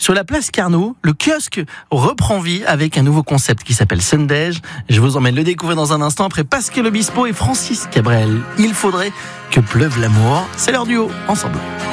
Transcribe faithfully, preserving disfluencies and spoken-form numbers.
Sur la place Carnot, le kiosque reprend vie avec un nouveau concept qui s'appelle Sundej. Je vous emmène le découvrir dans un instant après Pascal Obispo et Francis Cabrel. Il faudrait que pleuve l'amour. C'est leur duo, ensemble.